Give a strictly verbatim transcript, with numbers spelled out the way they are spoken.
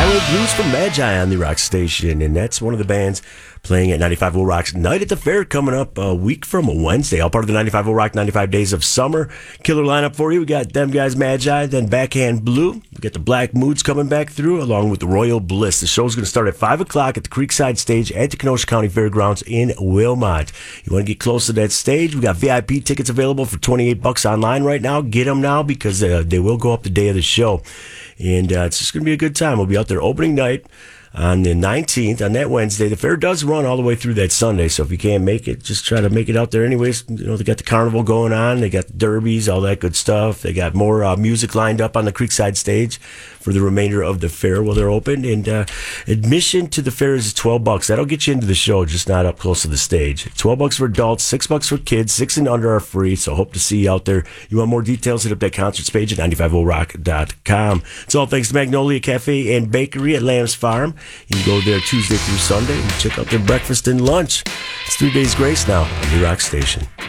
Highway Blues from Magi on the Rock Station, and that's one of the bands playing at ninety-five O Rock's Night at the Fair coming up a week from Wednesday. All part of the ninety-five O Rock ninety-five Days of Summer. Killer lineup for you. We got them guys, Magi, then Backhand Blue. We got the Black Moods coming back through, along with the Royal Bliss. The show's going to start at five o'clock at the Creekside Stage at the Kenosha County Fairgrounds in Wilmot. You want to get close to that stage? We got V I P tickets available for twenty-eight bucks online right now. Get them now because uh, they will go up the day of the show. And uh, it's just going to be a good time. We'll be out there opening night on the nineteenth, on that Wednesday. The fair does run all the way through that Sunday, so if you can't make it, just try to make it out there anyways. You know, they got the carnival going on, they got the derbies, all that good stuff. They got more uh, music lined up on the Creekside Stage for the remainder of the fair while they're open. And uh, admission to the fair is twelve bucks. That'll get you into the show, just not up close to the stage. twelve bucks for adults, six bucks for kids. Six and under are free, so hope to see you out there. You want more details, hit up that concerts page at ninety-five o rock dot com. It's all thanks to Magnolia Cafe and Bakery at Lamb's Farm. You can go there Tuesday through Sunday and check out their breakfast and lunch. It's Three Days Grace now on the Rock Station.